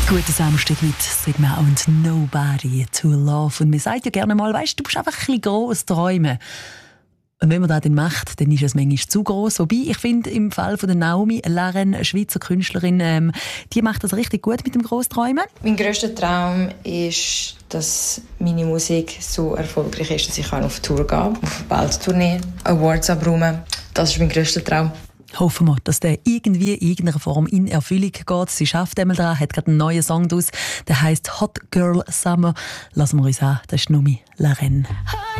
Guten Samstag mit Sigma und Nobody to Love. Und mir sagt ja gerne mal, weißt du, bist einfach ein bisschen gross träumen. Und wenn man das dann macht, dann ist es manchmal zu gross. Wobei, ich finde, im Fall von der Naomi Laren, eine Schweizer Künstlerin, die macht das richtig gut mit dem Grossträumen. Mein grösster Traum ist, dass meine Musik so erfolgreich ist, dass ich auf Tour gehen kann, auf eine Welttournee, Awards abräumen. Das ist mein grösster Traum. Hoffen wir, dass der irgendwie in irgendeiner Form in Erfüllung geht. Sie schafft einmal dran, hat gerade einen neuen Song draus, der heisst Hot Girl Summer. Lassen wir uns an, das ist Naomi Laren.